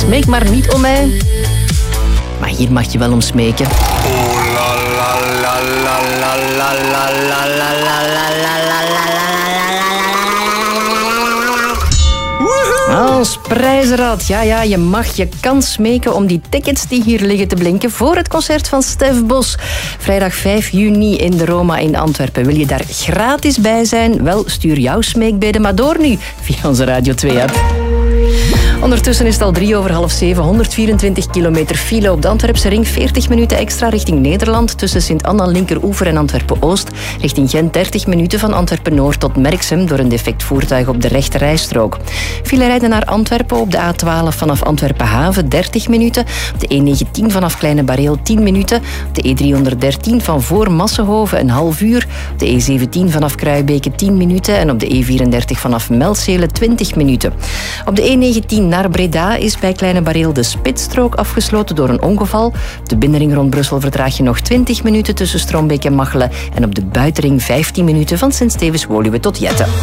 Smeek maar niet om mij. Maar hier mag je wel om smeken. Als prijzenraad, ja, je kan smeken om die tickets die hier liggen te blinken voor het concert van Stef Bos. Vrijdag 5 juni in de Roma in Antwerpen. Wil je daar gratis bij zijn? Wel, stuur jouw smeekbeden maar door nu via onze Radio 2-app. Ondertussen is het al 6:03, 124 kilometer file op de Antwerpse ring, 40 minuten extra richting Nederland tussen Sint-Anna, Linkeroever en Antwerpen-Oost. Richting Gent 30 minuten van Antwerpen-Noord tot Merksem door een defect voertuig op de rechte rijstrook. File rijden naar Antwerpen op de A12 vanaf Antwerpen-Haven 30 minuten. Op de E19 vanaf Kleine Bareel 10 minuten. Op de E313 van voor Massenhoven een half uur. Op de E17 vanaf Kruibeke 10 minuten en op de E34 vanaf Melzele 20 minuten. Op de E19 naar Breda is bij Kleine Bareel de spitsstrook afgesloten door een ongeval. Op de binnenring rond Brussel vertraag je nog 20 minuten tussen Strombeek en Machelen. En op de buitenring 15 minuten van Sint-Stevens-Woluwe tot Jette.